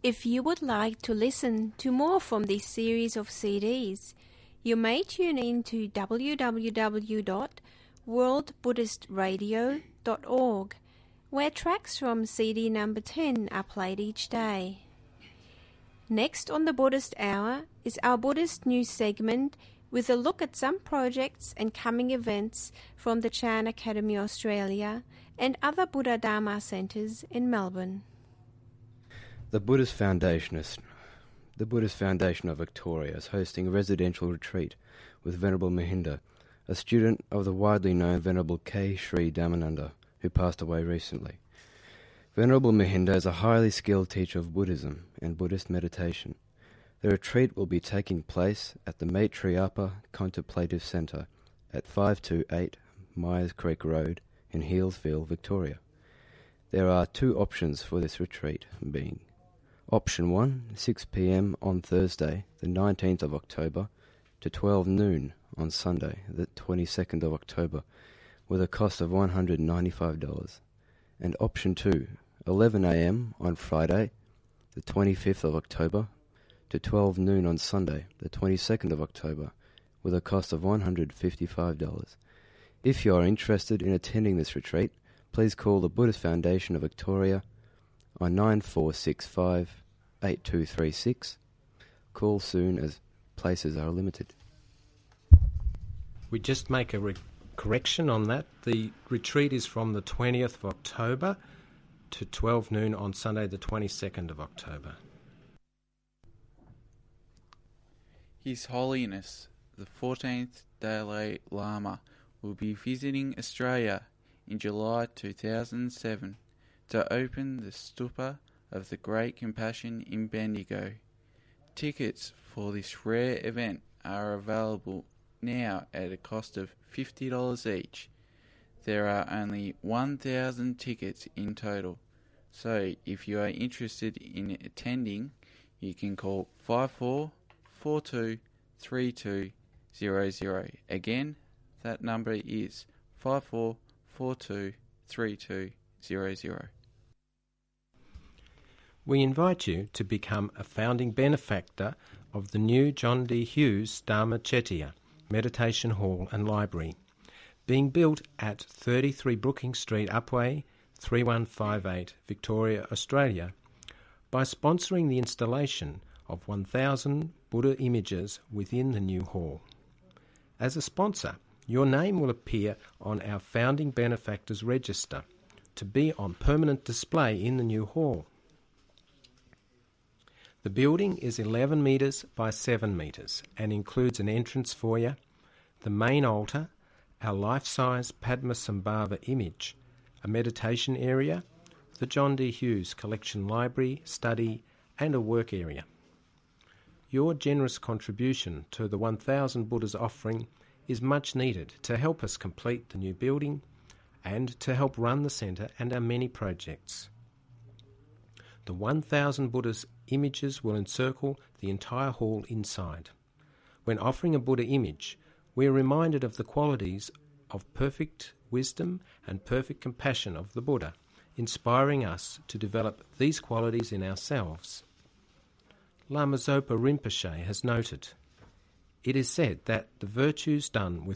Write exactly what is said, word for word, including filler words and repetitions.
If you would like to listen to more from this series of C Ds, you may tune in to w w w dot world buddhist radio dot org, where tracks from C D number ten are played each day. Next on the Buddhist Hour is our Buddhist news segment with a look at some projects and coming events from the Chan Academy Australia and other Buddha Dharma centres in Melbourne. The Buddhist Foundation is, the Buddhist Foundation of Victoria is hosting a residential retreat with Venerable Mahinda, a student of the widely known Venerable K. Sri Dhammananda, who passed away recently. Venerable Mahinda is a highly skilled teacher of Buddhism and Buddhist meditation. The retreat will be taking place at the Maitreya Contemplative Centre at five two eight Myers Creek Road in Healesville, Victoria. There are two options for this retreat, being Option one, six p m on Thursday, the nineteenth of October, to twelve noon on Sunday, the twenty-second of October, with a cost of one hundred ninety-five dollars. And Option two, eleven a m on Friday, the twenty-fifth of October, to twelve noon on Sunday, the twenty-second of October, with a cost of one hundred fifty-five dollars. If you are interested in attending this retreat, please call the Buddhist Foundation of Victoria on nine four six five, eight two three six. Call soon as places are limited. We just make a re- correction on that. The retreat is from the twentieth of October to twelve noon on Sunday the twenty-second of October. His Holiness the fourteenth Dalai Lama will be visiting Australia in July two thousand seven to open the Stupa of the Great Compassion in Bendigo. Tickets for this rare event are available now at a cost of fifty dollars each. There are only one thousand tickets in total, so if you are interested in attending, you can call five four four two three two zero zero. Again, that number is five four four two three two zero zero. We invite you to become a founding benefactor of the new John D. Hughes Dharma Chettiya Meditation Hall and Library, being built at thirty-three Brookings Street, Upwey, three one five eight, Victoria, Australia, by sponsoring the installation of one thousand Buddha images within the new hall. As a sponsor, your name will appear on our Founding Benefactors Register to be on permanent display in the new hall. The building is eleven metres by seven metres and includes an entrance foyer, the main altar, our life-size Padmasambhava image, a meditation area, the John D. Hughes Collection Library, study and a work area. Your generous contribution to the one thousand Buddhas offering is much needed to help us complete the new building and to help run the centre and our many projects. The one thousand Buddhas images will encircle the entire hall inside. When offering a Buddha image, we are reminded of the qualities of perfect wisdom and perfect compassion of the Buddha, inspiring us to develop these qualities in ourselves. Lama Zopa Rinpoche has noted, "It is said that the virtues done with